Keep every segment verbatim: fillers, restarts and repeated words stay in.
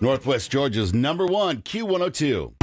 Northwest Georgia's number one, Q one oh two.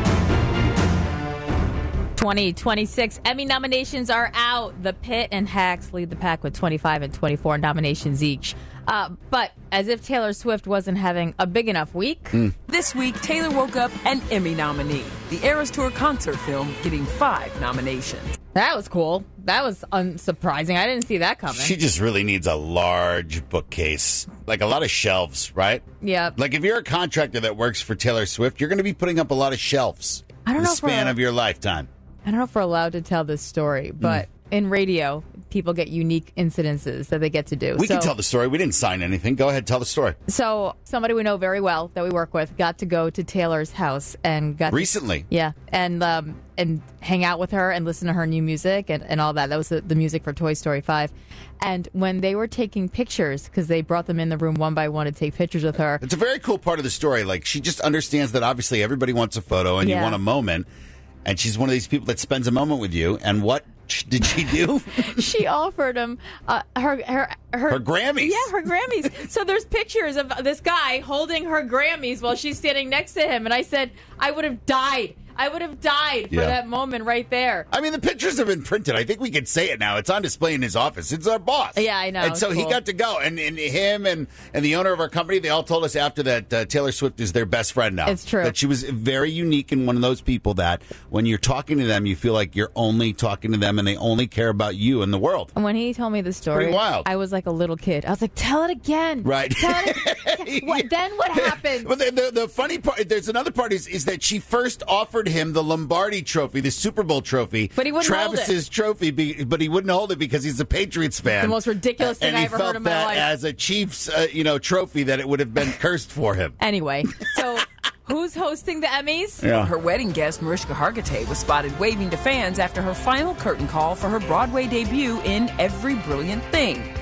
twenty twenty-six Emmy nominations are out. The Pit and Hacks lead the pack with twenty-five and twenty-four nominations each. Uh, but as if Taylor Swift wasn't having a big enough week. Mm. This week, Taylor woke up an Emmy nominee. The Eras Tour concert film getting five nominations. That was cool. That was unsurprising. I didn't see that coming. She just really needs a large bookcase, like a lot of shelves, right? Yeah. Like if you're a contractor that works for Taylor Swift, you're going to be putting up a lot of shelves. I don't the know if span we're- of your lifetime. I don't know if we're allowed to tell this story, but mm. in radio, people get unique incidences that they get to do. We so, can tell the story. We didn't sign anything. Go ahead, tell the story. So somebody we know very well that we work with got to go to Taylor's house and got recently. To, yeah, and um, and hang out with her and listen to her new music and, and all that. That was the, the music for Toy Story five. And when they were taking pictures, because they brought them in the room one by one to take pictures with her. It's a very cool part of the story. Like, she just understands that obviously everybody wants a photo and yeah. you want a moment. And she's one of these people that spends a moment with you. And what did she do? She offered him uh, her, her her her Grammys. Yeah, her Grammys. So there's pictures of this guy holding her Grammys while she's standing next to him. And I said, I would have died. I would have died for yeah. that moment right there. I mean, the pictures have been printed. I think we can say it now. It's on display in his office. It's our boss. Yeah, I know. And so cool. he got to go. And, and him and, and the owner of our company, they all told us after that uh, Taylor Swift is their best friend now. It's true. That she was very unique and one of those people that when you're talking to them, you feel like you're only talking to them and they only care about you and the world. And when he told me the story, Pretty wild. I was like a little kid. I was like, tell it again. Right. Tell it, what, then what happened? Well, the, the, the funny part, there's another part, is, is that she first offered him the Lombardi trophy, the Super Bowl trophy. But he wouldn't Travis's hold it. trophy, be, but he wouldn't hold it because he's a Patriots fan. The most ridiculous thing and I he ever felt heard in my that life. as a Chiefs, uh, you know, trophy that it would have been cursed for him. Anyway, so who's hosting the Emmys? Yeah. Her wedding guest, Mariska Hargitay, was spotted waving to fans after her final curtain call for her Broadway debut in Every Brilliant Thing.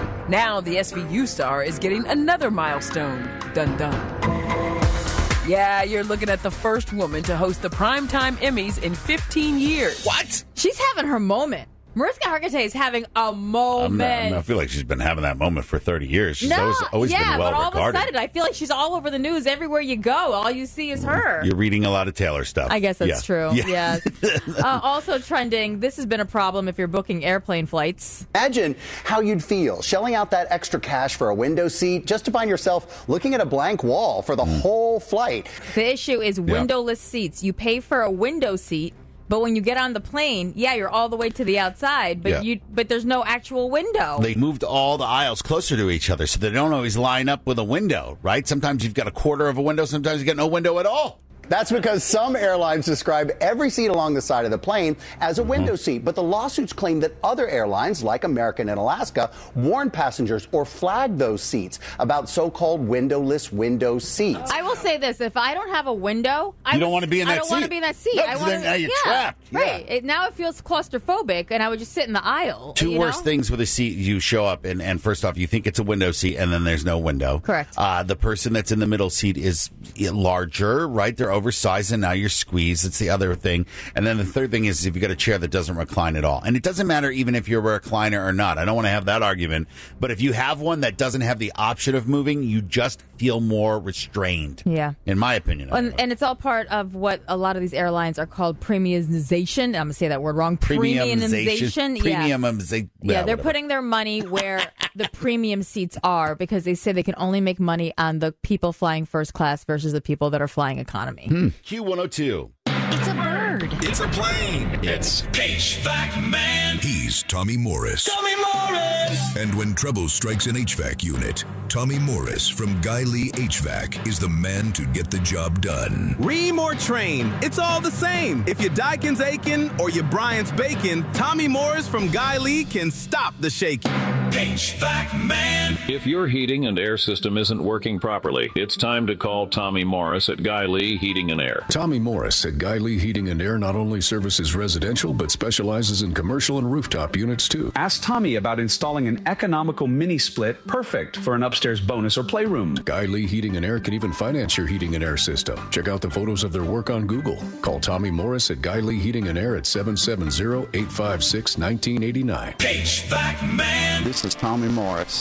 Now the S V U star is getting another milestone. Dun dun. Yeah, you're looking at the first woman to host the Primetime Emmys in fifteen years. What? She's having her moment. Mariska Hargitay is having a moment. I'm not, I'm not- I feel like she's been having that moment for thirty years. She's no, always, always yeah, been well but all regarded. of a sudden, I feel like she's all over the news. Everywhere you go, all you see is her. You're reading a lot of Taylor stuff. I guess that's Yeah. true. Yeah. Yes. uh, also trending, this has been a problem if you're booking airplane flights. Imagine how you'd feel shelling out that extra cash for a window seat just to find yourself looking at a blank wall for the Mm. whole flight. The issue is windowless seats. You pay for a window seat, but when you get on the plane, yeah, you're all the way to the outside, but Yeah. you but there's no actual window. They moved all the aisles closer to each other so they don't always line up with a window, right? Sometimes you've got a quarter of a window, sometimes you've got no window at all. That's because some airlines describe every seat along the side of the plane as a window seat. But the lawsuits claim that other airlines, like American and Alaska, warn passengers or flag those seats about so-called windowless window seats. I will say this: if I don't have a window, I You don't would- wanna be in I that don't want to seat. be in that seat. No, I 'cause wanna, then now you're yeah, trapped. Yeah. Right. It, now it feels claustrophobic, and I would just sit in the aisle. Two you worst know? things with a seat: you show up and, and first off, you think it's a window seat, and then there's no window. Correct. Uh, the person that's in the middle seat is larger, right? They're oversized, and now you're squeezed. It's the other thing. And then the third thing is if you got a chair that doesn't recline at all, and it doesn't matter even if you're a recliner or not. I don't want to have that argument, but if you have one that doesn't have the option of moving, you just feel more restrained. Yeah. In my opinion. And, and it's all part of what a lot of these airlines are called premiumization. I'm going to say that word wrong. Premiumization. Yeah. Premiumization. Yeah, they're putting their money where the premium seats are because they say they can only make money on the people flying first class versus the people that are flying economy. Hmm. Q one oh two. It's a bird. It's a plane. It's H V A C Man. He's Tommy Morris. Tommy Morris. And when trouble strikes an H V A C unit, Tommy Morris from Guy Lee H V A C is the man to get the job done. Ream or train, it's all the same. If your Daikin's aching or your Bryant's baking, Tommy Morris from Guy Lee can stop the shaking. H V A C Man. If your heating and air system isn't working properly, it's time to call Tommy Morris at Guy Lee Heating and Air. Tommy Morris at Guy Lee Heating and Air not only services residential, but specializes in commercial and rooftop units too. Ask Tommy about installing an economical mini split perfect for an upstairs bonus or playroom. Guy Lee Heating and Air can even finance your heating and air system. Check out the photos of their work on Google. Call Tommy Morris at Guy Lee Heating and Air at seven seven zero, eight five six, one nine eight nine. H V A C Man. This is Tommy Morris. I don't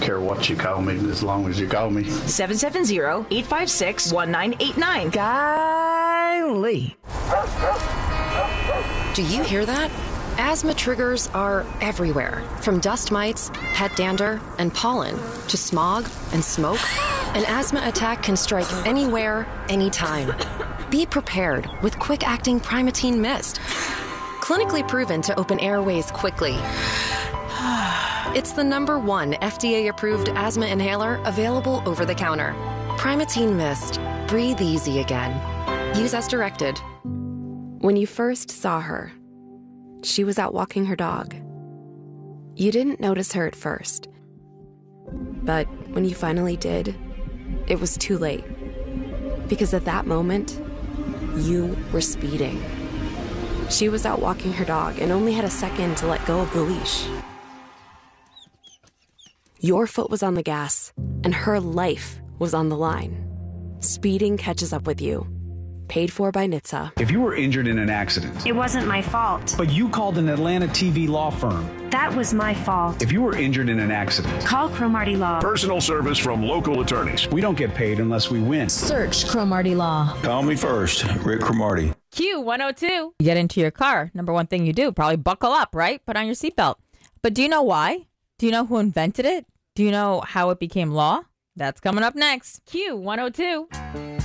care what you call me as long as you call me. seven seven zero, eight five six, one nine eight nine. Golly. Do you hear that? Asthma triggers are everywhere, from dust mites, pet dander, and pollen, to smog and smoke. An asthma attack can strike anywhere, anytime. Be prepared with quick-acting Primatene Mist. Clinically proven to open airways quickly. It's the number one F D A-approved asthma inhaler available over the counter. Primatene Mist. Breathe easy again. Use as directed. When you first saw her, she was out walking her dog. You didn't notice her at first. But when you finally did, it was too late. Because at that moment, you were speeding. She was out walking her dog and only had a second to let go of the leash. Your foot was on the gas, and her life was on the line. Speeding catches up with you. Paid for by N H T S A. If you were injured in an accident, it wasn't my fault. But you called an Atlanta T V law firm. That was my fault. If you were injured in an accident, call Cromartie Law. Personal service from local attorneys. We don't get paid unless we win. Search Cromartie Law. Call me first, Rick Cromartie. Q one oh two. You get into your car. Number one thing you do, probably buckle up, right? Put on your seatbelt. But do you know why? Do you know who invented it? Do you know how it became law? That's coming up next. Q one oh two.